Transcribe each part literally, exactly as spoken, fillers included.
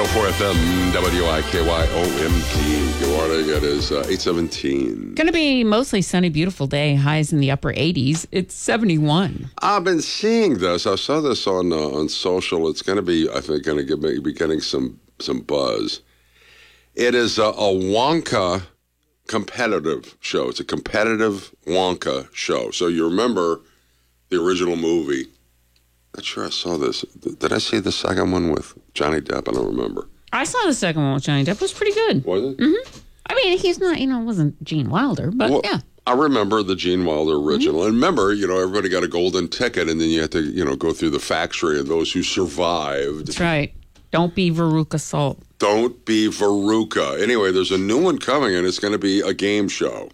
oh four F M, W I K Y O M T. Good morning. It is uh, eight seventeen. Going to be mostly sunny, beautiful day. Highs in the upper eighties. It's seventy-one. I've been seeing this. I saw this on uh, on social. It's going to be, I think, going to be getting some some buzz. It is a, a Wonka competitive show. It's a competitive Wonka show. So you remember the original movie. Not sure I saw this. Did I see the second one with Johnny Depp? I don't remember. I saw the second one with Johnny Depp. It was pretty good. Was it? Mm-hmm. I mean, he's not, you know, it wasn't Gene Wilder, but well, yeah. I remember the Gene Wilder original. Mm-hmm. And remember, you know, everybody got a golden ticket, and then you had to, you know, go through the factory, and those who survived. That's right. Don't be Veruca Salt. Don't be Veruca. Anyway, there's a new one coming, and it's going to be a game show.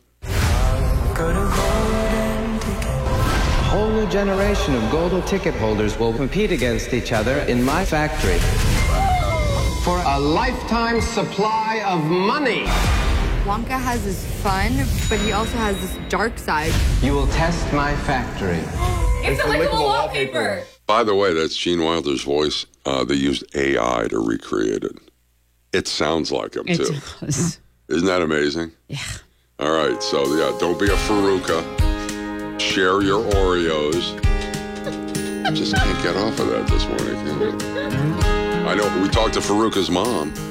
A whole new generation of golden ticket holders will compete against each other in my factory for a lifetime supply of money. Wonka has this fun, but he also has this dark side. You will test my factory. It's, it's a lickable wallpaper. By the way, that's Gene Wilder's voice. Uh, they used A I to recreate it. It sounds like him, It too. does. Isn't that amazing? Yeah. All right, so yeah, don't be a Veruca. Share your Oreos. Just can't get off of that this morning, can you? I know, we talked to Veruca's mom.